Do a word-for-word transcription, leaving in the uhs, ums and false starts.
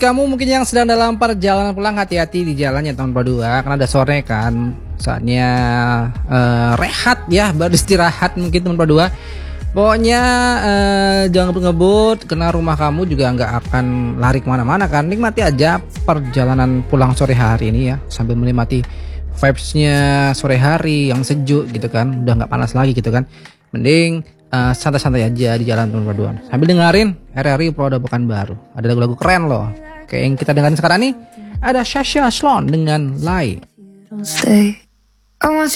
kamu mungkin yang sedang dalam perjalanan pulang, hati-hati di jalan ya teman berdua, karena ada sore kan, saatnya uh, rehat ya, beristirahat mungkin teman berdua. Pokoknya uh, jangan ngebut-ngebut, karena rumah kamu juga nggak akan lari kemana-mana kan. Nikmati aja perjalanan pulang sore hari ini ya, sambil menikmati vibes-nya sore hari yang sejuk gitu kan, udah nggak panas lagi gitu kan. Mending uh, santai-santai aja di jalan teman berdua, sambil dengerin R R I Produk Pekanbaru. Ada lagu-lagu keren loh. Kayak yang kita dengerin sekarang nih, ada Sasha Sloan dengan Lie.